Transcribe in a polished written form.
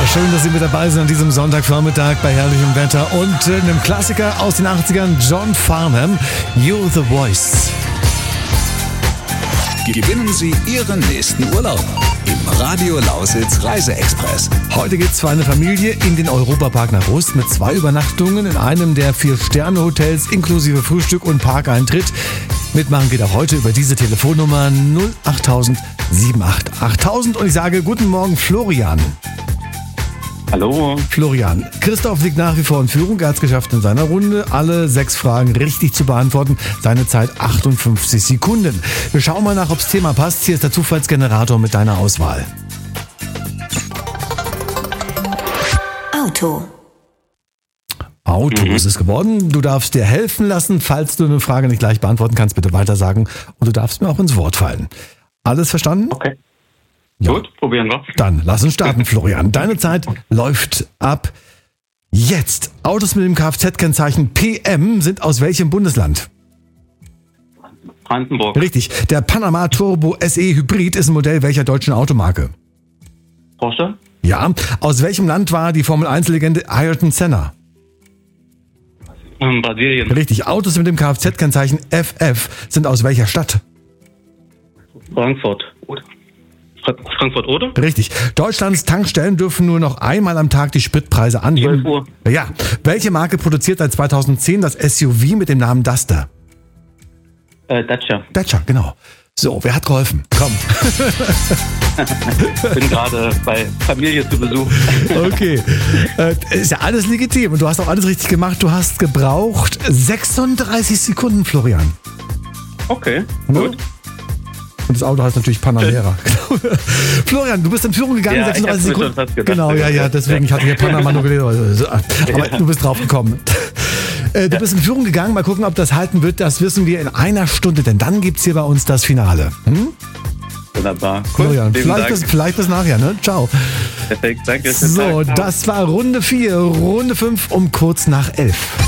schön, dass Sie mit dabei sind an diesem Sonntagvormittag bei herrlichem Wetter und einem Klassiker aus den 80ern, John Farnham, You're the Voice. Gewinnen Sie Ihren nächsten Urlaub im Radio Lausitz Reise-Express. Heute geht's für eine Familie in den Europapark nach Rust mit 2 Übernachtungen in einem der 4-Sterne-Hotels inklusive Frühstück und Parkeintritt. Mitmachen geht auch heute über diese Telefonnummer 08000 78 8000 und ich sage guten Morgen Florian. Hallo. Florian, Christoph liegt nach wie vor in Führung. Er hat es geschafft, in seiner Runde alle 6 Fragen richtig zu beantworten. Seine Zeit 58 Sekunden. Wir schauen mal nach, ob das Thema passt. Hier ist der Zufallsgenerator mit deiner Auswahl. Auto ist es geworden. Du darfst dir helfen lassen. Falls du eine Frage nicht gleich beantworten kannst, bitte weitersagen. Und du darfst mir auch ins Wort fallen. Alles verstanden? Okay. Ja. Gut, probieren wir. Dann lass uns starten, Florian. Deine Zeit läuft ab jetzt. Autos mit dem Kfz-Kennzeichen PM sind aus welchem Bundesland? Brandenburg. Richtig. Der Panama Turbo SE Hybrid ist ein Modell welcher deutschen Automarke? Porsche. Ja. Aus welchem Land war die Formel-1-Legende Ayrton Senna? Brasilien. Richtig. Autos mit dem Kfz-Kennzeichen FF sind aus welcher Stadt? Frankfurt. Frankfurt, oder? Richtig. Deutschlands Tankstellen dürfen nur noch einmal am Tag die Spritpreise anheben. 12 Uhr. Ja. Welche Marke produziert seit 2010 das SUV mit dem Namen Duster? Dacia. Dacia, genau. So, wer hat geholfen? Komm. Ich bin gerade bei Familie zu Besuch. Okay. Ist ja alles legitim und du hast auch alles richtig gemacht. Du hast gebraucht 36 Sekunden, Florian. Okay, Ne? gut. Und das Auto heißt natürlich Panamera. Florian, du bist in Führung gegangen, Ja, 36 ich hab's mir Sekunden. schon fast gedacht. Genau, ja, deswegen, ich hatte hier Panama nur gelesen. Aber du bist drauf gekommen. Du bist in Führung gegangen, mal gucken, ob das halten wird. Das wissen wir in einer Stunde, denn dann gibt's hier bei uns das Finale. Wunderbar. Cool. Florian, Vielen vielleicht bis nachher, ne? Ciao. Perfekt, danke. So, das war Runde 4, Runde 5 um kurz nach 11.